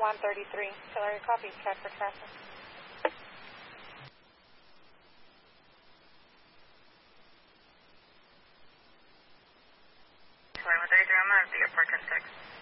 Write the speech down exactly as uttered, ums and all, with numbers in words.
one thirty-three. Hillary copies, check for traffic. Hillary one thirty-three, I'm at the airport ten six.